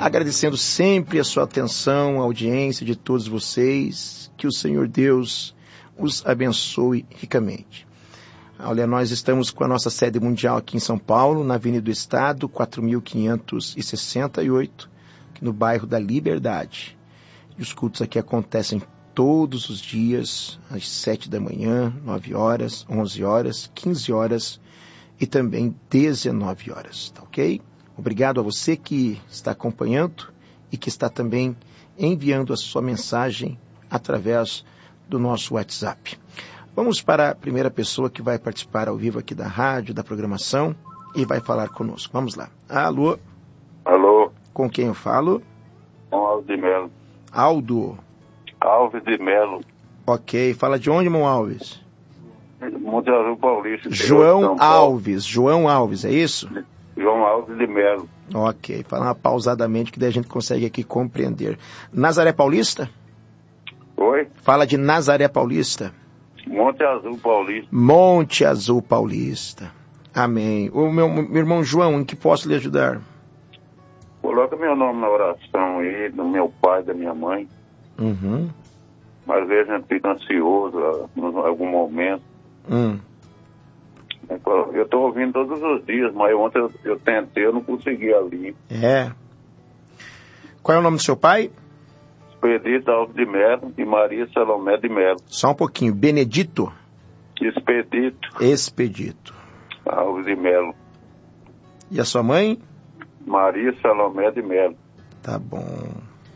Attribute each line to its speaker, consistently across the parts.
Speaker 1: agradecendo sempre a sua atenção, a audiência de todos vocês, que o Senhor Deus os abençoe ricamente. Olha, nós estamos com a nossa sede mundial aqui em São Paulo, na Avenida do Estado, 4568, aqui no bairro da Liberdade. E os cultos aqui acontecem todos os dias, às 7 da manhã, 9 horas, 11 horas, 15 horas e também 19 horas, tá ok? Obrigado a você que está acompanhando e que está também enviando a sua mensagem através do nosso WhatsApp. Vamos para a primeira pessoa que vai participar ao vivo aqui da rádio, da programação, e vai falar conosco. Vamos lá. Alô?
Speaker 2: Alô?
Speaker 1: Com quem eu falo?
Speaker 2: Com Alves de Melo.
Speaker 1: Aldo?
Speaker 2: Alves de Melo.
Speaker 1: Ok. Fala de onde, irmão Alves?
Speaker 2: Monte Azul Paulista.
Speaker 1: João Alves, é isso?
Speaker 2: João Alves de Melo.
Speaker 1: Ok. Fala pausadamente que daí a gente consegue aqui compreender. Nazaré Paulista?
Speaker 2: Oi?
Speaker 1: Fala de Nazaré Paulista.
Speaker 2: Monte Azul Paulista.
Speaker 1: Monte Azul Paulista. Amém. O meu irmão João, em que posso lhe ajudar?
Speaker 2: Coloca meu nome na oração aí, do meu pai, da minha mãe.
Speaker 1: Uhum.
Speaker 2: Às vezes a gente fica ansioso em algum momento. Eu estou ouvindo todos os dias, mas ontem eu tentei, eu não consegui ali.
Speaker 1: É. Qual é o nome do seu pai?
Speaker 2: Expedito Alves de Melo e Maria Salomé de Melo.
Speaker 1: Só um pouquinho. Benedito? Expedito
Speaker 2: Alves de Melo.
Speaker 1: E a sua mãe?
Speaker 2: Maria Salomé de Melo.
Speaker 1: Tá bom.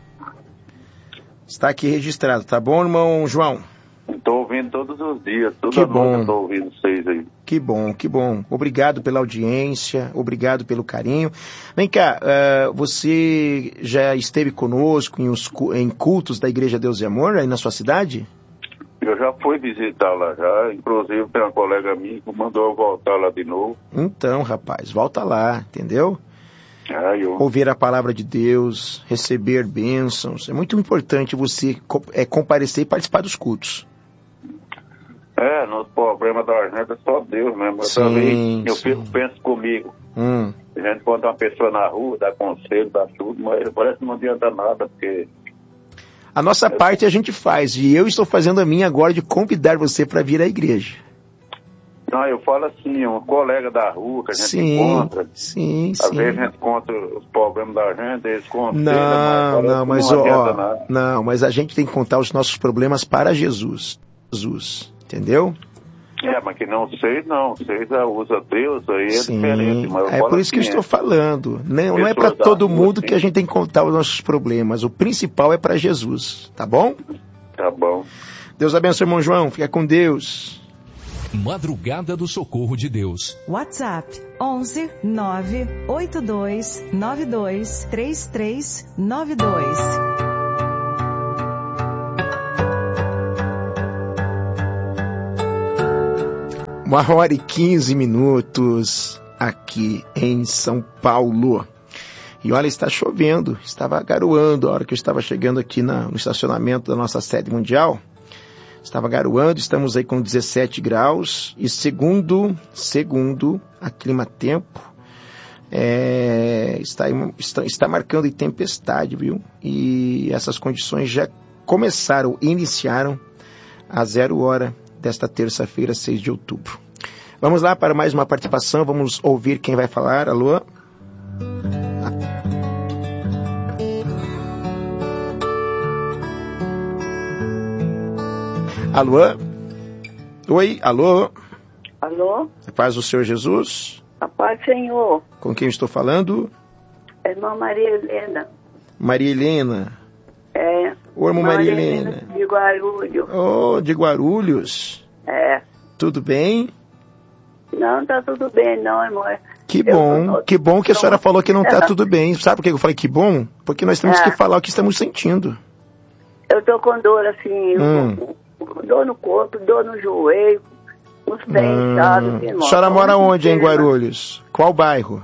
Speaker 1: Está aqui registrado, tá bom, irmão João?
Speaker 2: Estou ouvindo todos os dias,
Speaker 1: que bom.
Speaker 2: Estou ouvindo vocês aí.
Speaker 1: Que bom, que bom. Obrigado pela audiência, obrigado pelo carinho. Vem cá, você já esteve conosco em cultos da Igreja Deus e Amor aí na sua cidade?
Speaker 2: Eu já fui visitar lá já, inclusive tem uma colega minha que mandou eu voltar lá de novo.
Speaker 1: Então, rapaz, volta lá, entendeu? Ouvir a palavra de Deus, receber bênçãos. É muito importante você comparecer e participar dos cultos.
Speaker 2: Nos problemas da gente é só Deus mesmo. Mas também eu penso comigo. A gente encontra uma pessoa na rua, dá conselho, dá tudo, mas parece que não adianta nada, porque...
Speaker 1: A nossa parte a gente faz, e eu estou fazendo a minha agora de convidar você para vir à igreja.
Speaker 2: Não, eu falo assim, um colega da rua que a gente encontra. Às vezes a gente encontra os problemas da gente, eles conselham,
Speaker 1: mas a gente tem que contar os nossos problemas para Jesus, entendeu?
Speaker 2: Mas que não sei, vocês usam Deus, aí é diferente. Mas
Speaker 1: é por isso que eu estou falando. Não é para todo mundo que a gente tem que contar os nossos problemas. O principal é para Jesus, tá bom?
Speaker 2: Tá bom.
Speaker 1: Deus abençoe, irmão João. Fica com Deus.
Speaker 3: Madrugada do Socorro de Deus.
Speaker 4: WhatsApp 11 982 92 3392.
Speaker 1: 1h15 aqui em São Paulo. E olha, está chovendo, estava garoando a hora que eu estava chegando aqui no estacionamento da nossa sede mundial. Estava garoando, estamos aí com 17 graus e segundo a Climatempo, está marcando em tempestade, viu? E essas condições já iniciaram a 0 hora desta terça-feira, 6 de outubro. Vamos lá para mais uma participação, vamos ouvir quem vai falar. Alô? Alô? Oi, alô?
Speaker 5: Alô?
Speaker 1: A paz do Senhor Jesus?
Speaker 5: A paz do Senhor.
Speaker 1: Com quem estou falando?
Speaker 5: É irmã Maria Helena.
Speaker 1: Maria Helena? Ô, irmã Maria Helena.
Speaker 5: De Guarulhos.
Speaker 1: Oh, de Guarulhos? Tudo bem?
Speaker 5: Não, tá tudo bem não, irmão.
Speaker 1: Que bom que a senhora falou que não tá tudo bem. Sabe por que eu falei que bom? Porque nós temos que falar o que estamos sentindo.
Speaker 5: Eu tô com dor assim, dor no corpo, dor no joelho, nos pés, sabe, irmão?
Speaker 1: A senhora mora onde em Guarulhos? Qual bairro?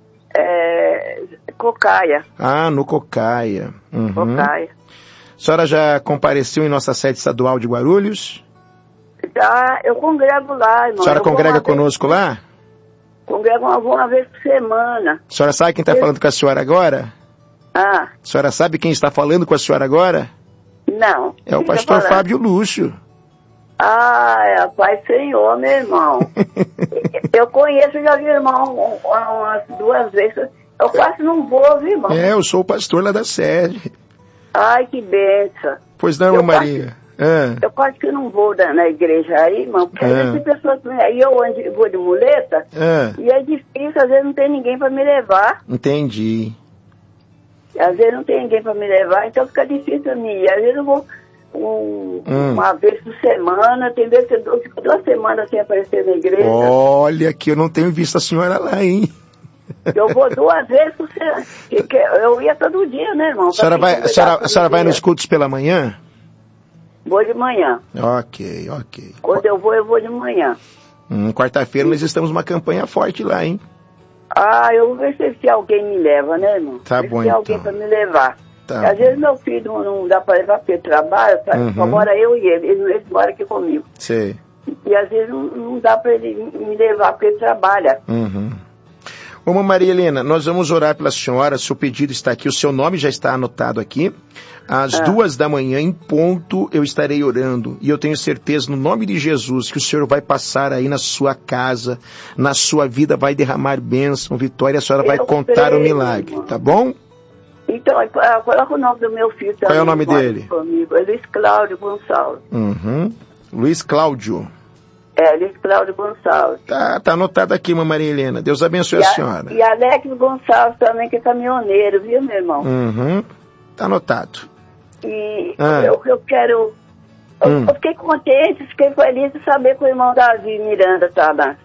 Speaker 5: Cocaia.
Speaker 1: No Cocaia.
Speaker 5: Cocaia.
Speaker 1: A senhora já compareceu em nossa sede estadual de Guarulhos?
Speaker 5: Já, eu congrego lá, irmão.
Speaker 1: A senhora congrega conosco lá?
Speaker 5: Congrego uma vez por semana.
Speaker 1: A senhora sabe quem está falando com a senhora agora? A senhora sabe quem está falando com a senhora agora?
Speaker 5: Não.
Speaker 1: É o pastor Fábio Lúcio.
Speaker 5: É Pai Senhor, meu irmão. Eu conheço já o irmão umas 2 vezes. Eu quase não vou, viu, irmão?
Speaker 1: Eu sou o pastor lá da sede.
Speaker 5: Ai, que benção.
Speaker 1: Pois não, irmã Maria.
Speaker 5: Eu quase que não vou na igreja aí, irmão, porque às vezes tem pessoas que aí eu vou de muleta e é difícil, às vezes não tem ninguém para me levar.
Speaker 1: Entendi.
Speaker 5: Às vezes não tem ninguém para me levar, então fica difícil a mim. Às vezes eu vou uma vez por semana, tem vezes que eu fico 2 semanas sem aparecer na igreja.
Speaker 1: Olha, que eu não tenho visto a senhora lá, hein?
Speaker 5: Eu vou 2 vezes por semana. Eu ia todo dia, né, irmão?
Speaker 1: A senhora vai nos cultos pela manhã?
Speaker 5: Vou de manhã.
Speaker 1: Ok.
Speaker 5: Quando eu vou de manhã.
Speaker 1: Quarta-feira nós estamos numa campanha forte lá, hein?
Speaker 5: Eu vou ver se alguém me leva, né, irmão?
Speaker 1: Tá bom,
Speaker 5: se
Speaker 1: então.
Speaker 5: alguém para me levar.
Speaker 1: Tá.
Speaker 5: Às vezes meu filho não dá para levar porque ele trabalha, só mora eu e ele mora aqui comigo.
Speaker 1: Sei.
Speaker 5: E às vezes não dá para ele me levar porque ele trabalha.
Speaker 1: Ô, Maria Helena, nós vamos orar pela senhora, seu pedido está aqui, o seu nome já está anotado aqui. Às 2 da manhã, em ponto, eu estarei orando. E eu tenho certeza, no nome de Jesus, que o Senhor vai passar aí na sua casa, na sua vida, vai derramar bênção, vitória, a senhora vai contar o milagre, tá bom?
Speaker 5: Então, coloca o nome do meu filho também.
Speaker 1: Qual é o nome dele?
Speaker 5: Comigo. É Luiz Cláudio Gonçalves.
Speaker 1: Luiz Cláudio.
Speaker 5: Luiz Cláudio Gonçalves.
Speaker 1: Tá anotado aqui, Maria Helena. Deus abençoe a senhora.
Speaker 5: E Alex Gonçalves também, que é caminhoneiro, viu, meu irmão?
Speaker 1: Tá anotado.
Speaker 5: E eu quero... Eu fiquei contente, fiquei feliz de saber que o irmão Davi Miranda tá lá.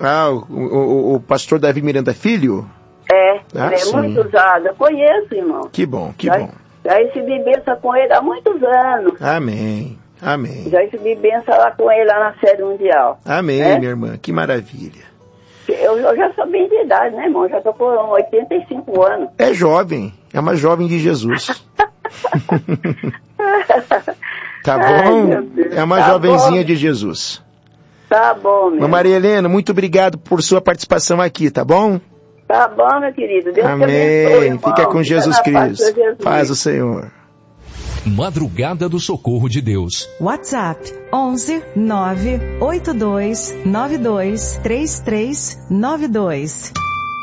Speaker 1: O pastor Davi Miranda Filho?
Speaker 5: Ele é muito usado. Eu conheço, irmão.
Speaker 1: Que bom.
Speaker 5: Já recebi bênção com ele há muitos anos.
Speaker 1: Amém.
Speaker 5: Já recebi bênção lá com ele, lá na sede mundial.
Speaker 1: Amém, minha irmã. Que maravilha. Eu já sou bem de idade, né, irmão? Já tô com 85 anos. É jovem. É uma jovem de Jesus. Tá bom? É uma jovenzinha de Jesus.
Speaker 5: Tá bom, meu.
Speaker 1: Maria Helena, muito obrigado por sua participação aqui, tá bom?
Speaker 5: Tá bom, meu querido. Deus
Speaker 1: Amém.
Speaker 5: te abençoe, irmão.
Speaker 1: Fica com Jesus Cristo. Paz do Senhor.
Speaker 3: Madrugada do Socorro de Deus.
Speaker 4: WhatsApp 11 982 92 3392.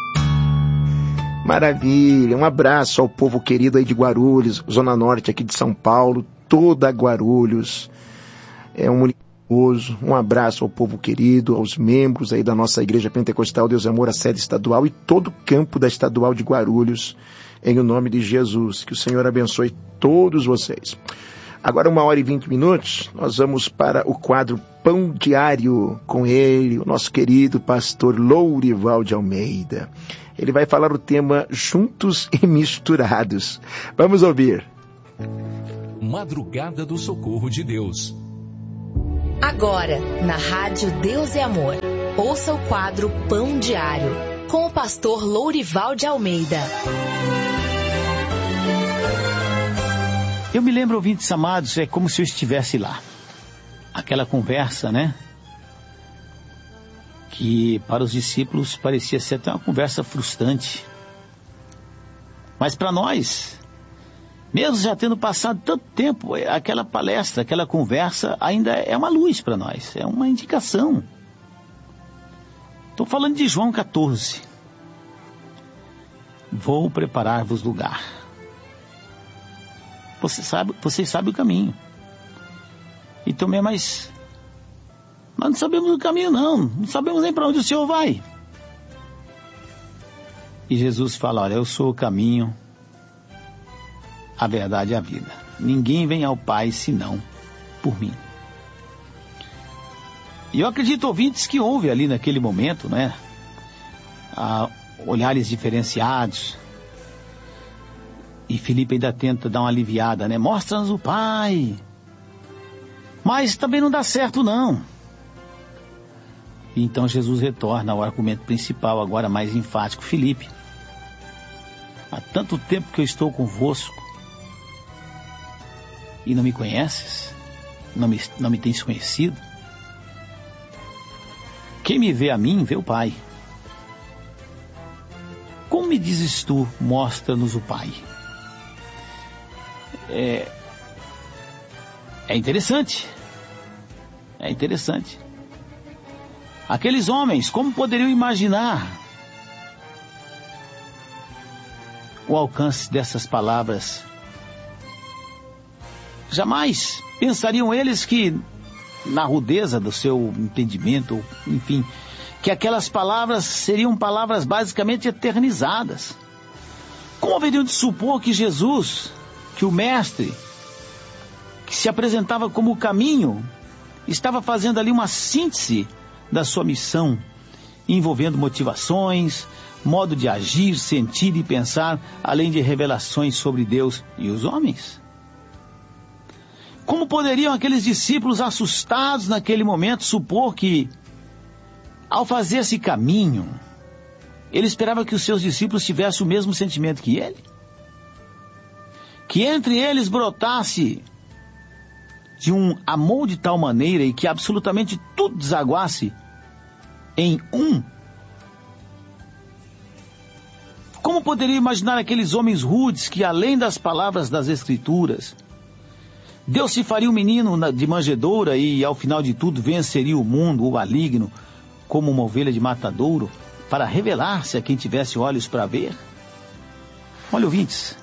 Speaker 1: Maravilha. Um abraço ao povo querido aí de Guarulhos, Zona Norte aqui de São Paulo, toda Guarulhos. É um abraço ao povo querido, aos membros aí da nossa Igreja Pentecostal Deus e Amor, a sede estadual e todo o campo da Estadual de Guarulhos, em o nome de Jesus. Que o Senhor abençoe todos vocês. Agora 1h20, nós vamos para o quadro Pão Diário com ele, o nosso querido pastor Lourival de Almeida. Ele vai falar o tema Juntos e Misturados. Vamos ouvir.
Speaker 3: Madrugada do Socorro de Deus.
Speaker 6: Agora, na Rádio Deus é Amor, ouça o quadro Pão Diário, com o pastor Lourival de Almeida.
Speaker 7: Eu me lembro, ouvintes amados, é como se eu estivesse lá. Aquela conversa, né? Que para os discípulos parecia ser até uma conversa frustrante. Mas para nós, mesmo já tendo passado tanto tempo, aquela palestra, aquela conversa ainda é uma luz para nós, é uma indicação. Estou falando de João 14. Vou preparar-vos lugar. Vocês sabem o caminho. Então, mas não sabemos o caminho não sabemos nem para onde o Senhor vai. E Jesus fala, olha, eu sou o caminho, a verdade e a vida. Ninguém vem ao Pai senão por mim. E eu acredito, ouvintes, que houve ali naquele momento, né? Olhares diferenciados. E Filipe ainda tenta dar uma aliviada, né? Mostra-nos o Pai. Mas também não dá certo, não. E então Jesus retorna ao argumento principal, agora mais enfático. Filipe, há tanto tempo que eu estou convosco e não me conheces? Não me tens conhecido? Quem me vê a mim, vê o Pai. Como me dizes tu, mostra-nos o Pai? É interessante. É interessante. Aqueles homens, como poderiam imaginar o alcance dessas palavras? Jamais pensariam eles que, na rudeza do seu entendimento, enfim, que aquelas palavras seriam palavras basicamente eternizadas. Como haveriam de supor que Jesus, que o Mestre, que se apresentava como o caminho, estava fazendo ali uma síntese da sua missão, envolvendo motivações, modo de agir, sentir e pensar, além de revelações sobre Deus e os homens? Como poderiam aqueles discípulos assustados naquele momento supor que, ao fazer esse caminho, ele esperava que os seus discípulos tivessem o mesmo sentimento que ele? Que entre eles brotasse de um amor de tal maneira e que absolutamente tudo desaguasse em um? Como poderia imaginar aqueles homens rudes que, além das palavras das Escrituras, Deus se faria um menino de manjedoura e, ao final de tudo, venceria o mundo, o maligno, como uma ovelha de matadouro, para revelar-se a quem tivesse olhos para ver? Olha, ouvintes,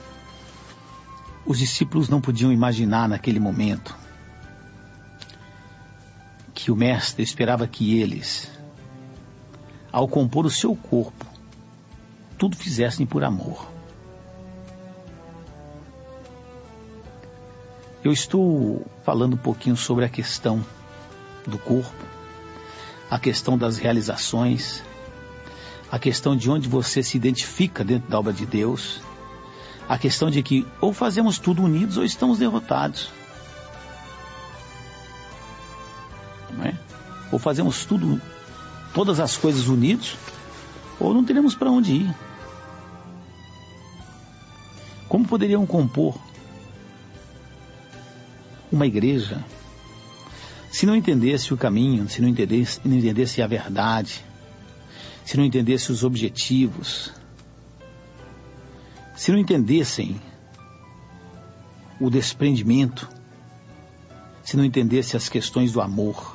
Speaker 7: os discípulos não podiam imaginar naquele momento que o Mestre esperava que eles, ao compor o seu corpo, tudo fizessem por amor. Eu estou falando um pouquinho sobre a questão do corpo, a questão das realizações, a questão de onde você se identifica dentro da obra de Deus, a questão de que ou fazemos tudo unidos ou estamos derrotados. Não é? Ou fazemos tudo, todas as coisas unidos, ou não teremos para onde ir. Como poderiam compor uma igreja se não entendesse o caminho, se não entendesse a verdade, se não entendesse os objetivos, se não entendessem o desprendimento, se não entendesse as questões do amor?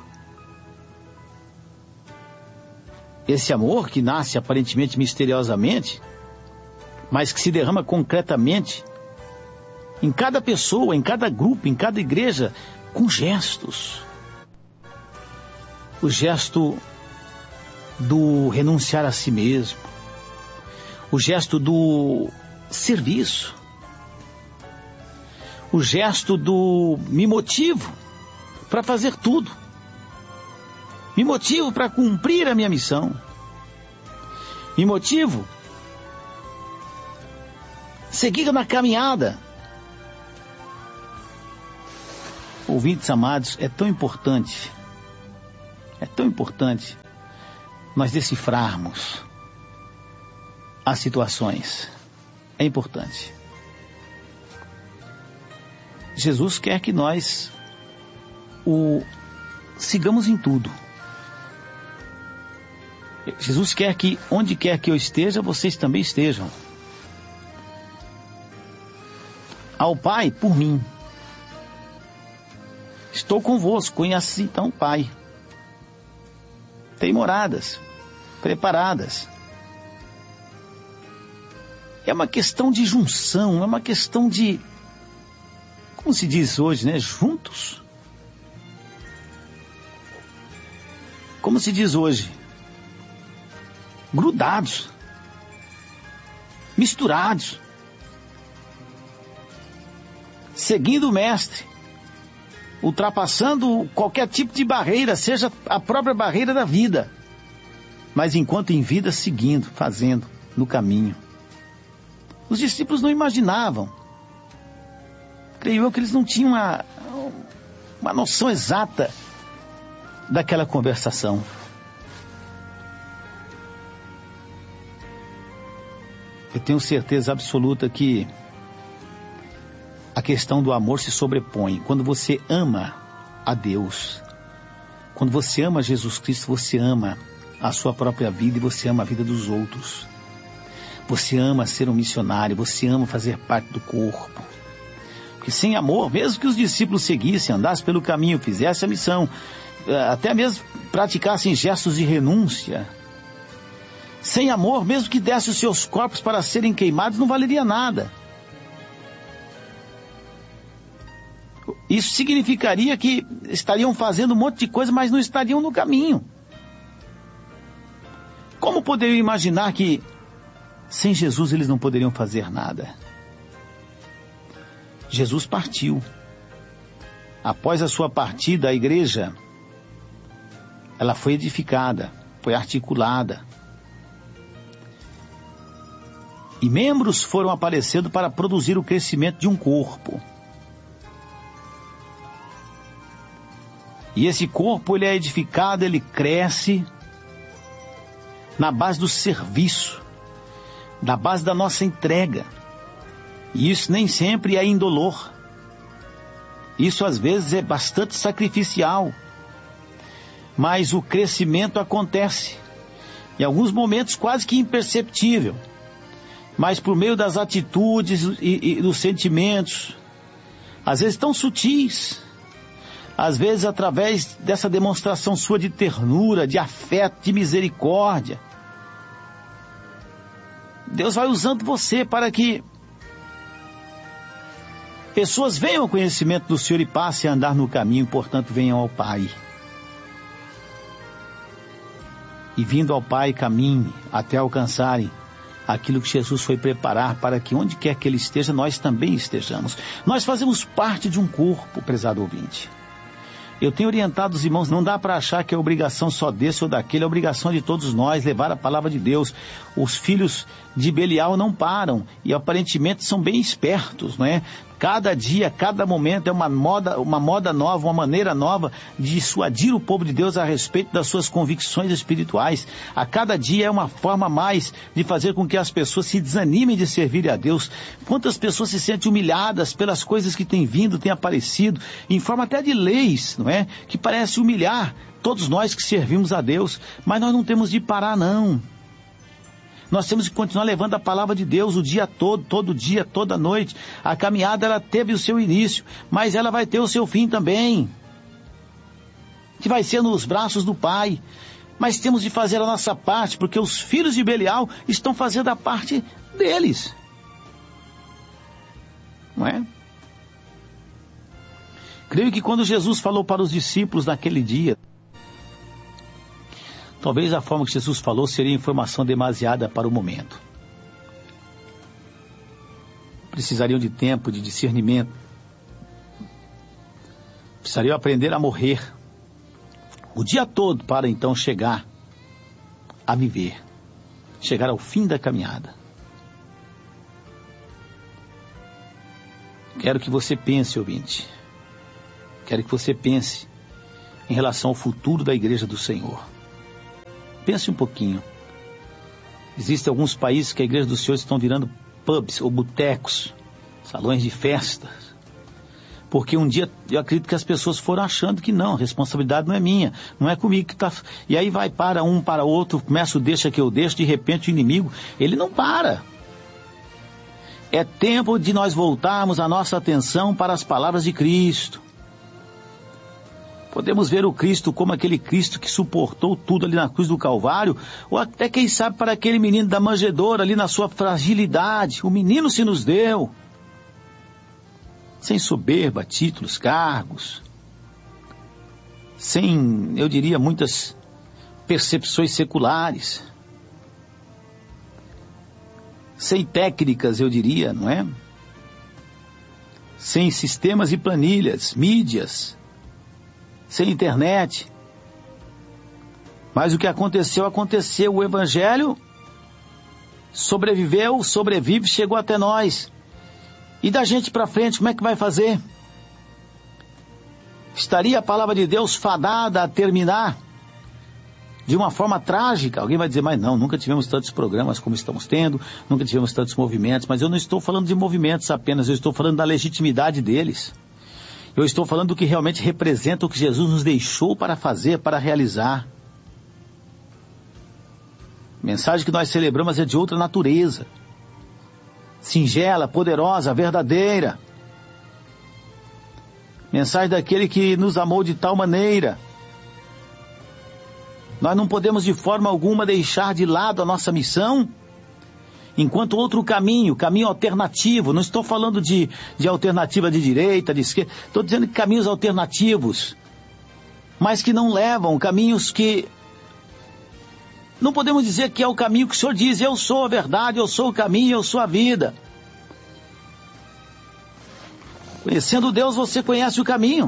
Speaker 7: Esse amor que nasce aparentemente misteriosamente, mas que se derrama concretamente em cada pessoa, em cada grupo, em cada igreja, com gestos. O gesto do renunciar a si mesmo, o gesto do serviço, o gesto do me motivo para fazer tudo, me motivo para cumprir a minha missão, me motivo seguir na caminhada. Ouvintes amados, é tão importante nós decifrarmos as situações. É importante. Jesus quer que nós o sigamos em tudo. Jesus quer que onde quer que eu esteja, vocês também estejam. Ao Pai, por mim. Estou convosco, conheço então, Pai. Tem moradas preparadas. É uma questão de junção, é uma questão de, como se diz hoje, né? Juntos. Como se diz hoje? Grudados. Misturados. Seguindo o Mestre. Ultrapassando qualquer tipo de barreira, seja a própria barreira da vida. Mas enquanto em vida, seguindo, fazendo, no caminho. Os discípulos não imaginavam. Creio eu que eles não tinham uma noção exata daquela conversação. Eu tenho certeza absoluta que a questão do amor se sobrepõe. Quando você ama a Deus, quando você ama Jesus Cristo, você ama a sua própria vida e você ama a vida dos outros. Você ama ser um missionário, você ama fazer parte do corpo. Porque sem amor, mesmo que os discípulos seguissem, andassem pelo caminho, fizessem a missão, até mesmo praticassem gestos de renúncia, sem amor, mesmo que dessem os seus corpos para serem queimados, não valeria nada. Isso significaria que estariam fazendo um monte de coisa, mas não estariam no caminho. Como poderiam imaginar que sem Jesus eles não poderiam fazer nada? Jesus partiu. Após a sua partida, a igreja, ela foi edificada, foi articulada. E membros foram aparecendo para produzir o crescimento de um corpo. E esse corpo, ele é edificado, ele cresce na base do serviço, na base da nossa entrega. E isso nem sempre é indolor. Isso às vezes é bastante sacrificial. Mas o crescimento acontece. Em alguns momentos quase que imperceptível. Mas por meio das atitudes e dos sentimentos, às vezes tão sutis, às vezes através dessa demonstração sua de ternura, de afeto, de misericórdia, Deus vai usando você para que pessoas venham ao conhecimento do Senhor e passem a andar no caminho, portanto venham ao Pai. E vindo ao Pai, caminhe até alcançarem aquilo que Jesus foi preparar para que onde quer que Ele esteja, nós também estejamos. Nós fazemos parte de um corpo, prezado ouvinte. Eu tenho orientado os irmãos, não dá para achar que é obrigação só desse ou daquele, é obrigação de todos nós levar a palavra de Deus. Os filhos de Belial não param e aparentemente são bem espertos, não é? Cada dia, cada momento é uma moda nova, uma maneira nova de dissuadir o povo de Deus a respeito das suas convicções espirituais. A cada dia é uma forma a mais de fazer com que as pessoas se desanimem de servir a Deus. Quantas pessoas se sentem humilhadas pelas coisas que têm vindo, têm aparecido, em forma até de leis, não é? Que parece humilhar todos nós que servimos a Deus. Mas nós não temos de parar, não. Nós temos que continuar levando a palavra de Deus o dia todo dia, toda noite. A caminhada, ela teve o seu início, mas ela vai ter o seu fim também, que vai ser nos braços do Pai. Mas temos de fazer a nossa parte, porque os filhos de Belial estão fazendo a parte deles. Não é? Creio que quando Jesus falou para os discípulos naquele dia, talvez a forma que Jesus falou seria informação demasiada para o momento. Precisariam de tempo, de discernimento. Precisariam aprender a morrer o dia todo para então chegar a viver, chegar ao fim da caminhada. Quero que você pense, ouvinte. Quero que você pense em relação ao futuro da Igreja do Senhor. Pense um pouquinho. Existem alguns países que a Igreja do Senhor estão virando pubs ou botecos, salões de festas. Porque um dia eu acredito que as pessoas foram achando que não, a responsabilidade não é minha, não é comigo que está. E aí vai para um, para outro, começa o deixa que eu deixo, de repente o inimigo, ele não para. É tempo de nós voltarmos a nossa atenção para as palavras de Cristo. Podemos ver o Cristo como aquele Cristo que suportou tudo ali na cruz do Calvário, ou até, quem sabe, para aquele menino da manjedoura ali na sua fragilidade. O menino se nos deu, sem soberba, títulos, cargos, sem, eu diria, muitas percepções seculares, sem técnicas, eu diria, não é? Sem sistemas e planilhas, mídias, sem internet. Mas o que aconteceu, o Evangelho sobreviveu, sobrevive, chegou até nós. E da gente para frente, como é que vai fazer? Estaria a palavra de Deus fadada a terminar de uma forma trágica? Alguém vai dizer, mas não, nunca tivemos tantos programas como estamos tendo, nunca tivemos tantos movimentos. Mas eu não estou falando de movimentos apenas, eu estou falando da legitimidade deles. Eu estou falando do que realmente representa o que Jesus nos deixou para fazer, para realizar. A mensagem que nós celebramos é de outra natureza. Singela, poderosa, verdadeira. Mensagem daquele que nos amou de tal maneira. Nós não podemos de forma alguma deixar de lado a nossa missão, enquanto outro caminho alternativo, não estou falando de alternativa de direita, de esquerda, estou dizendo que caminhos alternativos, mas que não levam, caminhos que não podemos dizer que é o caminho que o Senhor diz, eu sou a verdade, eu sou o caminho, eu sou a vida. Conhecendo Deus, você conhece o caminho.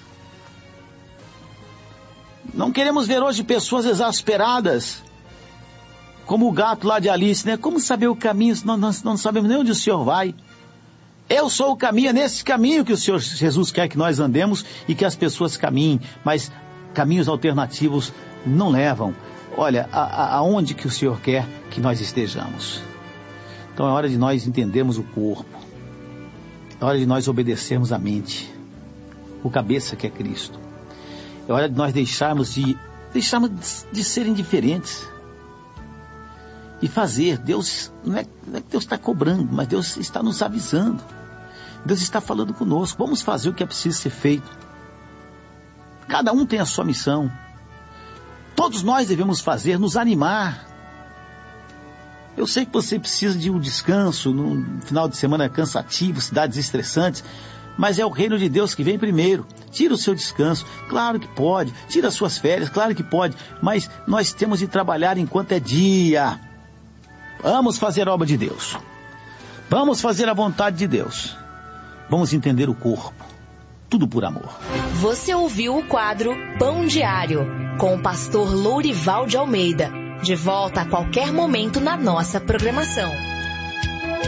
Speaker 7: Não queremos ver hoje pessoas exasperadas, como o gato lá de Alice, né? Como saber o caminho se nós não sabemos nem onde o Senhor vai? Eu sou o caminho, é nesse caminho que o Senhor Jesus quer que nós andemos e que as pessoas caminhem, mas caminhos alternativos não levam. Olha, aonde que o Senhor quer que nós estejamos. Então é hora de nós entendermos o corpo. É hora de nós obedecermos a mente, o cabeça que é Cristo. É hora de nós deixarmos de ser indiferentes e fazer. Deus não é que Deus está cobrando, mas Deus está nos avisando. Deus está falando conosco. Vamos fazer o que é preciso ser feito. Cada um tem a sua missão. Todos nós devemos fazer, nos animar. Eu sei que você precisa de um descanso, num final de semana cansativo, cidades estressantes, mas é o reino de Deus que vem primeiro. Tira o seu descanso, claro que pode. Tira as suas férias, claro que pode. Mas nós temos de trabalhar enquanto é dia. Vamos fazer a obra de Deus. Vamos fazer a vontade de Deus. Vamos entender o corpo. Tudo por amor.
Speaker 6: Você ouviu o quadro Pão Diário, com o pastor Lourival de Almeida. De volta a qualquer momento na nossa programação.